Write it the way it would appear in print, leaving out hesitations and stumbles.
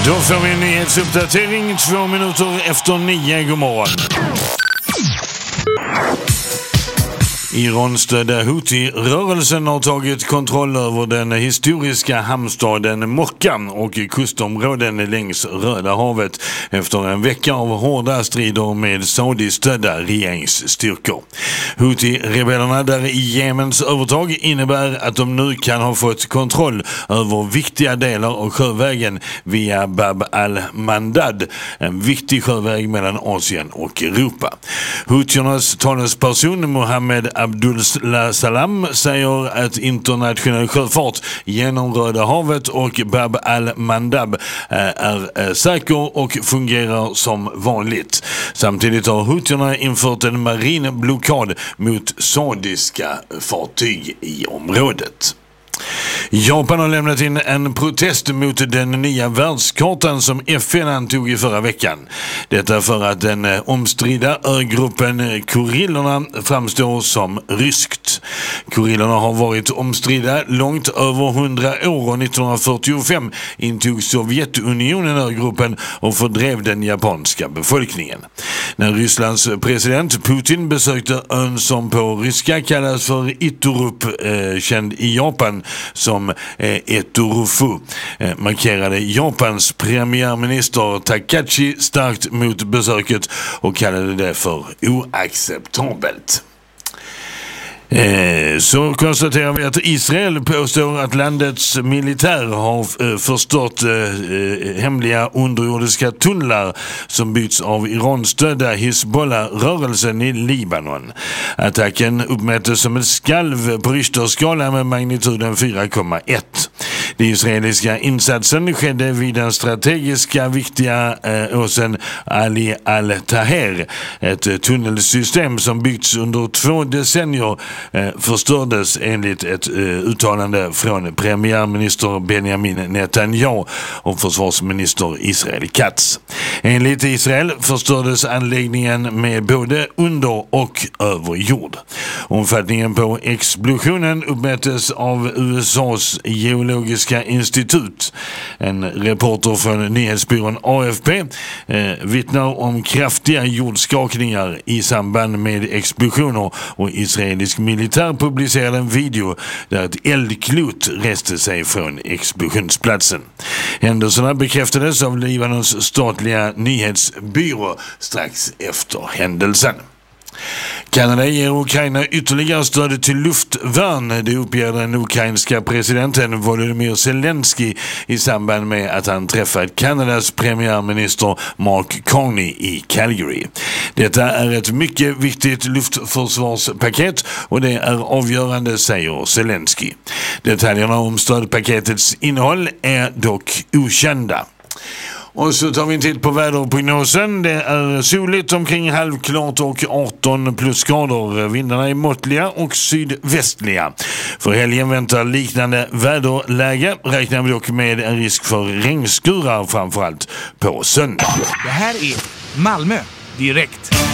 Då får vi en nyhetsuppdatering 2 minuter efter 9. God morgon. Ironstödda Houthi-rörelsen har tagit kontroll över den historiska hamnstaden Mokka och kustområden längs Röda havet efter en vecka av hårda strider med Saudi-stödda regeringsstyrkor. Houthi-rebellerna där i Jemens övertag innebär att de nu kan ha fått kontroll över viktiga delar av sjövägen via Bab al-Mandab, en viktig sjöväg mellan Asien och Europa. Houthiernas talesperson Mohammed Abdul Salam säger att internationell sjöfart genom Röda havet och Bab al-Mandab är säker och fungerar som vanligt. Samtidigt har Houthierna infört en marin blockad mot saudiska fartyg i området. Japan har lämnat in en protest mot den nya världskartan som FN antog i förra veckan. Detta för att den omstridda ögruppen Kurillerna framstår som ryskt. Kurillerna har varit omstridda långt över 100 år och 1945 intog Sovjetunionen ögruppen och fördrev den japanska befolkningen. När Rysslands president Putin besökte ön som på ryska kallas för Iturup, känd i Japan som Etorufu, markerade Japans premiärminister Takashi starkt mot besöket och kallade det för oacceptabelt. Så konstaterar vi att Israel påstår att landets militär har förstört hemliga underjordiska tunnlar som byggts av Iran-stödda Hizbollah-rörelsen i Libanon. Attacken uppmättes som ett skalv på Richterskalan med magnituden 4,1. Den israeliska insatsen skedde vid den strategiska viktiga åsen Ali al-Taher. Ett tunnelsystem som byggts under 2 decennier förstördes enligt ett uttalande från premiärminister Benjamin Netanyahu och försvarsminister Israel Katz. Enligt Israel förstördes anläggningen med både under- och överjord. Omfattningen på explosionen uppmättes av USAs geologiska institut. En reporter från nyhetsbyrån AFP vittnar om kraftiga jordskakningar i samband med explosioner, och israelisk militär publicerade en video där ett eldklot reste sig från explosionsplatsen. Händelserna bekräftades av Libanons statliga nyhetsbyrå strax efter händelsen. Kanada ger Ukraina ytterligare stöd till luftvärn. Det uppger den ukrainska presidenten Volodymyr Zelensky i samband med att han träffade Kanadas premiärminister Mark Carney i Calgary. Detta är ett mycket viktigt luftförsvarspaket och det är avgörande, säger Zelensky. Detaljerna om stödpaketets innehåll är dock okända. Och så tar vi en titt på väderprognosen. Det är soligt, omkring halvklart och 18 plusgrader. Vindarna är måttliga och sydvästliga. För helgen väntar liknande väderläge. Räknar vi dock med en risk för regnskurar framförallt på söndag. Det här är Malmö direkt.